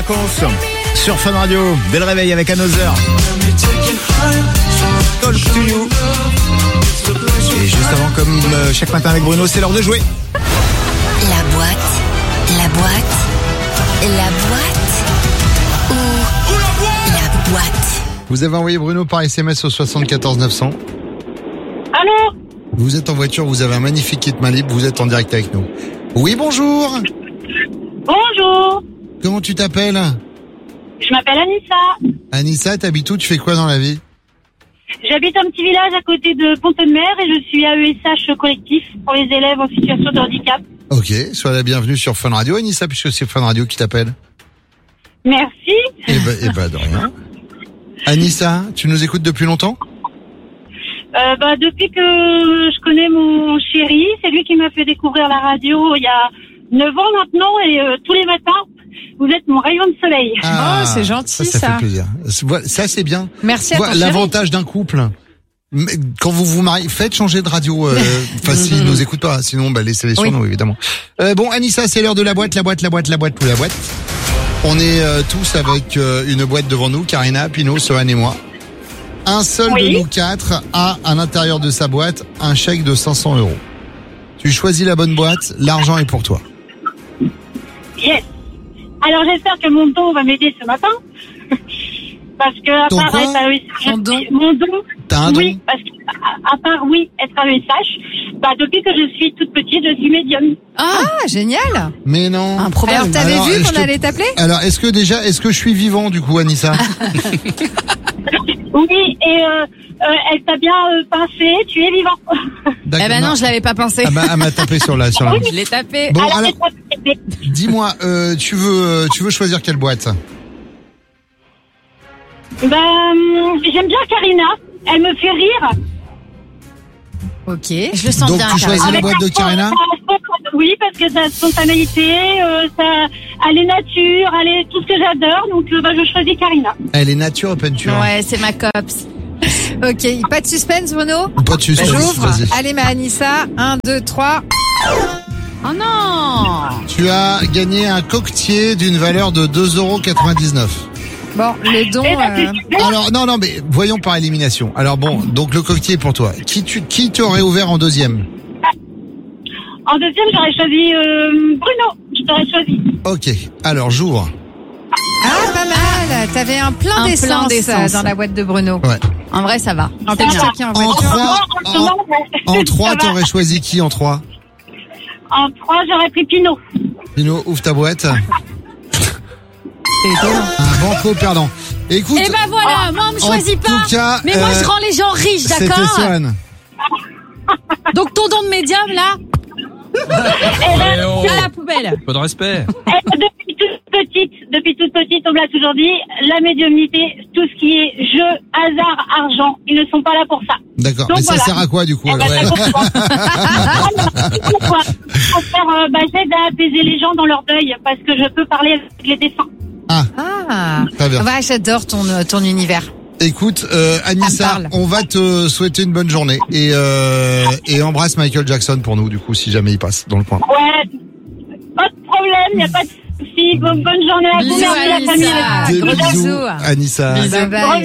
vacances sur Fun Radio. Dès le réveil avec Another. Call to you. Et juste avant, comme chaque matin avec Bruno, c'est l'heure de jouer. La boîte ou la boîte. Vous avez envoyé Bruno par SMS au 74 900. Allô? Vous êtes en voiture, vous avez un magnifique kit main libre, vous êtes en direct avec nous. Oui, bonjour. Bonjour. Comment tu t'appelles? Je m'appelle Anissa. Anissa, t'habites où? Tu fais quoi dans la vie? J'habite un petit village à côté de Pont-de-Mer et je suis AESH collectif pour les élèves en situation de handicap. Ok, sois la bienvenue sur Fun Radio, Anissa, puisque c'est Fun Radio qui t'appelle. Merci. Eh ben, de rien. Anissa, tu nous écoutes depuis longtemps? Depuis que je connais mon chéri, c'est lui qui m'a fait découvrir la radio il y a 9 ans maintenant et tous les matins, vous êtes mon rayon de soleil. Ah, c'est gentil ça fait plaisir. Ça c'est bien. Merci à ton chéri. L'avantage d'un couple. Quand vous vous mariez, faites changer de radio. S'ils nous écoutent pas, sinon laissez-les sur nous évidemment. Bon, Anissa, c'est l'heure de la boîte. On est tous avec une boîte devant nous, Karina, Pino, Sohan et moi. Un seul de nous quatre a à l'intérieur de sa boîte un chèque de 500 €. Tu choisis la bonne boîte, l'argent est pour toi. Yes. Alors j'espère que mon don va m'aider ce matin. Parce que à Ton part quoi? être AESH, Ton don? mon don. T'as un don? Oui, parce que à part être AESH, depuis que je suis toute petite, je suis médium. Ah, génial. Mais non. Alors, t'avais Alors, vu je qu'on te- allait t'appeler? Alors, est-ce que je suis vivant du coup, Anissa? Oui, et elle t'a bien pincé, tu es vivant. D'accord. Eh ben non, je l'avais pas pensé. Elle m'a tapé sur la. Je l'ai tapé. Bon, Alors, alors, c'est pas- dis-moi, tu veux choisir quelle boîte? J'aime bien Karina, elle me fait rire. Ok, je le sens Donc, bien. tu choisis Karina. la boîte de Karina? Oui, parce que sa spontanéité, elle est nature, elle est tout ce que j'adore, donc je choisis Karina. Elle est nature ou peinture? Ouais, c'est ma copse. Ok, pas de suspense, Bruno? Pas de suspense, J'ouvre. vas-y. Allez, ma Anissa. 1, 2, 3. Oh non! Tu as gagné un coquetier d'une valeur de 2,99 €. Bon, le don. Alors, non, mais voyons par élimination. Alors bon, donc le coquetier est pour toi. Qui t'aurait ouvert en deuxième? En deuxième, j'aurais choisi Bruno. Je t'aurais choisi. Ok, alors j'ouvre. Ah, pas mal. T'avais un plein Un d'essence plein d'essence. dans la boîte de Bruno. Ouais. En vrai, ça va. En plus, chacun en En voiture. 3, en 3, t'aurais choisi qui en 3? En 3, j'aurais pris Pinot. Pino, ouvre ta boîte. C'est étonnant. Un banco perdant. Écoute, Et ben voilà, moi on me en choisit pas. tout cas, Mais moi je rends les gens riches, c'était d'accord? Sohan. Donc ton don de médium là, à la poubelle. Pas de respect. Depuis toute petite, on me l'a toujours dit, la médiumnité, tout ce qui est jeu, hasard, argent, ils ne sont pas là pour ça. D'accord, Donc mais ça voilà. sert à quoi du coup alors? Pourquoi? J'aide à apaiser les gens dans leur deuil, parce que je peux parler avec les défunts. Ah, Très bien. ouais, j'adore ton univers. Écoute, Ça me Anissa, parle. on va te souhaiter une bonne journée et embrasse Michael Jackson pour nous du coup si jamais il passe dans le coin. Ouais, pas de problème, il n'y a pas de souci. Bonne journée à vous, Bisous, merci la Anissa. famille. Des Gros bisous, bisous. Anissa. Bye bye.